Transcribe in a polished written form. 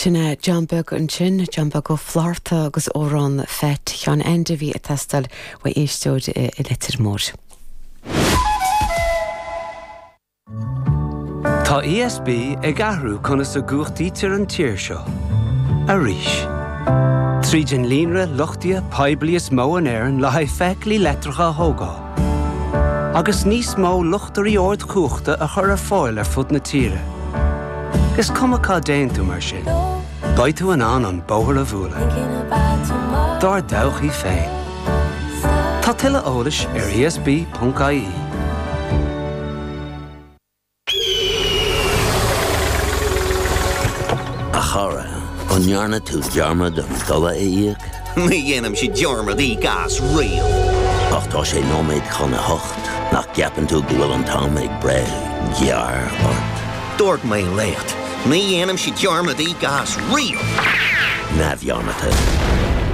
Sinna Jumbug an sin, Jumbug go Florta agus órán fett chean endaví a testal wa éistóid I litir mór. Tá ESB ag ahrú conas a gúchtaí tir an tír seo. A ríis. Trídin línre lochtia paiblias mó an éireann le haid feic lí letracha hógá. Agus níos mó luchtarí ord cúchta a chur ar fáil ar fud na tíre. Gus cumachá déantú mar sin. Baitú an bóthar a bhúla. Dar dawchaí féin. Tá tuile eolais ar esb.ie. A chara, onjarna tú dearma don dola íag? Mi dhéanam si dearma dí gas rial. Ach tá sé nóméid chuna hocht, nach ceapan tú go bhfuil an tám ag bre, gear ort. Dúirt mé lécht. Mi dhéanam si dearma dí gas rial. Na bhearnata.